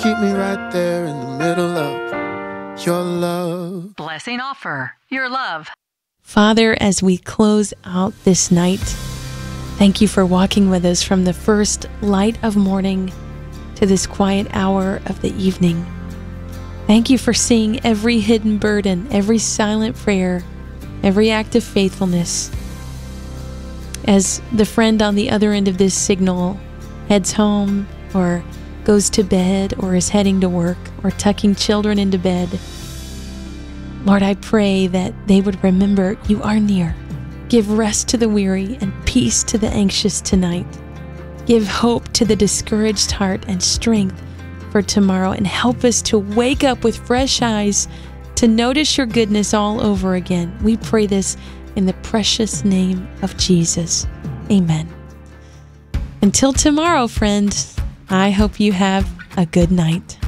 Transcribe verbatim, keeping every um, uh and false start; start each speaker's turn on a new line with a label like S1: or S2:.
S1: Keep me right there in the middle of your love.
S2: Blessing offer, your love.
S3: Father, as we close out this night, thank you for walking with us from the first light of morning to this quiet hour of the evening. Thank you for seeing every hidden burden, every silent prayer, every act of faithfulness. As the friend on the other end of this signal heads home or goes to bed or is heading to work or tucking children into bed, Lord, I pray that they would remember you are near. Give rest to the weary and peace to the anxious tonight. Give hope to the discouraged heart and strength for tomorrow, and help us to wake up with fresh eyes to notice your goodness all over again. We pray this in the precious name of Jesus. Amen. Until tomorrow, friend, I hope you have a good night.